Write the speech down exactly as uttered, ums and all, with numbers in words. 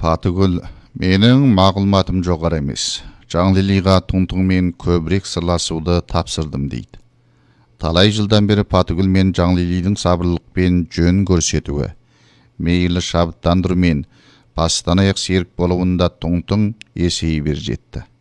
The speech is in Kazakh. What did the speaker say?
Патыгүл, менің мағлұматым жоғар емес. Жаңлилиға Туңтуңмен көбірек сырласуды тапсырдым дейді. Талай жылдан бері Патыгүл мен Жаңлилидің сабырлықпен жөн көрсетуі, мейлі шабыттандырумен бастан аяқ серік болуында Туңтуң есейе бер жетті.